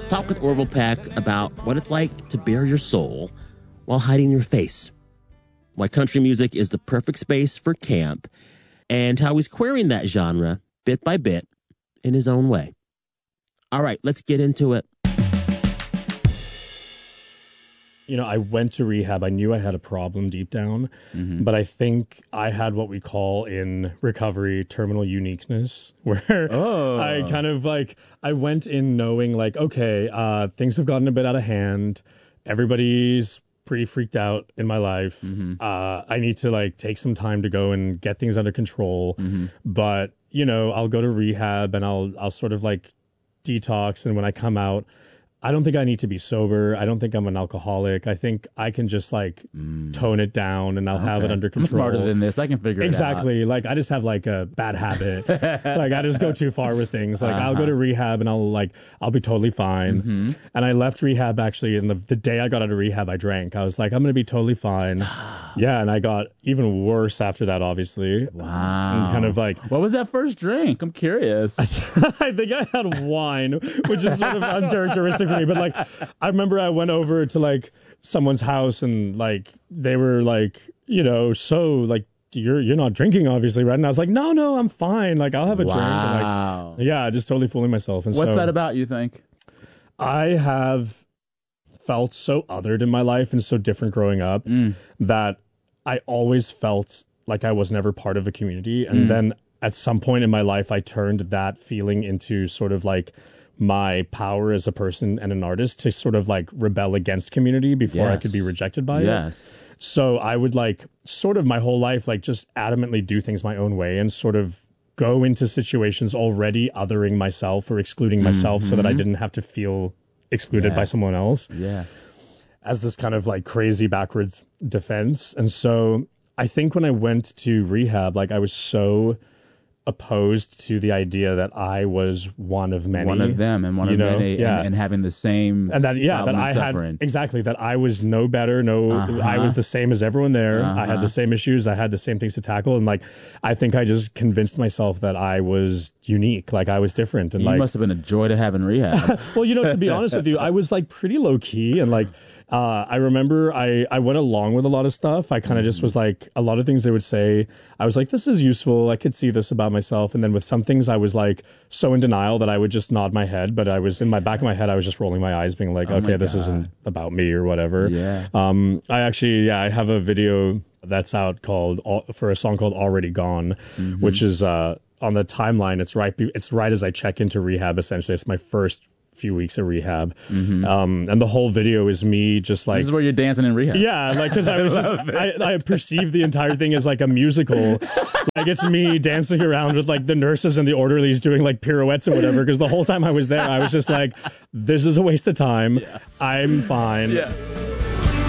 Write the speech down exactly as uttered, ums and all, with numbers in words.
talk with Orville Peck about what it's like to bare your soul while hiding your face, why country music is the perfect space for camp, and how he's querying that genre bit by bit in his own way. All right, let's get into it. You know, I went to rehab. I knew I had a problem deep down, mm-hmm. but I think I had what we call in recovery terminal uniqueness, where oh. I kind of like, I went in knowing like, okay, uh, things have gotten a bit out of hand. Everybody's pretty freaked out in my life. Mm-hmm. Uh, I need to like take some time to go and get things under control. Mm-hmm. But, you know, I'll go to rehab and I'll, I'll sort of like detox. And when I come out, I don't think I need to be sober. I don't think I'm an alcoholic. I think I can just like mm. tone it down and I'll okay. have it under control. I'm smarter than this. I can figure exactly. it out. Like I just have like a bad habit. Like I just go too far with things. Like uh-huh. I'll go to rehab and I'll like, I'll be totally fine. Mm-hmm. And I left rehab actually. And the, the day I got out of rehab, I drank. I was like, I'm going to be totally fine. Stop. Yeah. And I got even worse after that, obviously. Wow. And kind of like. What was that first drink? I'm curious. I think I had wine, which is sort of uncharacteristic for me. But like, I remember I went over to like someone's house and like they were like, you know, so like you're you're not drinking obviously, right? And I was like, no, no, I'm fine. Like I'll have a wow. drink. And, like, yeah, just totally fooling myself. And what's so, that about? You think? I have felt so othered in my life and so different growing up mm. that I always felt like I was never part of a community. And mm. then at some point in my life, I turned that feeling into sort of like my power as a person and an artist to sort of like rebel against community before yes. I could be rejected by yes. it. So I would like sort of my whole life, like just adamantly do things my own way and sort of go into situations already othering myself or excluding myself mm-hmm. so that I didn't have to feel excluded yeah. by someone else. Yeah. As this kind of like crazy backwards defense. And so I think when I went to rehab, like I was so opposed to the idea that I was one of many, one of them, and one of know? many, yeah. and, and having the same, and that yeah, that I suffering. had exactly that I was no better, no, uh-huh. I was the same as everyone there. Uh-huh. I had the same issues, I had the same things to tackle, and like I think I just convinced myself that I was unique, like I was different, and you like must have been a joy to have in rehab. Well, you know, to be honest with you, I was like pretty low key and like. Uh, I remember I, I went along with a lot of stuff. I kind of mm-hmm. just was like, a lot of things they would say, I was like, this is useful. I could see this about myself. And then with some things, I was like so in denial that I would just nod my head. But I was in my back of my head, I was just rolling my eyes being like, oh okay, this isn't about me or whatever. Yeah. Um, I actually, yeah, I have a video that's out called, for a song called Already Gone, mm-hmm. which is uh, on the timeline. It's right, it's right as I check into rehab, essentially. It's my first few weeks of rehab mm-hmm. um and the whole video is me just like this is where you're dancing in rehab yeah like because I was just I, I perceived the entire thing as like a musical. Like it's me dancing around with like the nurses and the orderlies doing like pirouettes or whatever, because the whole time I was there I was just like, this is a waste of time. yeah. I'm fine. Yeah.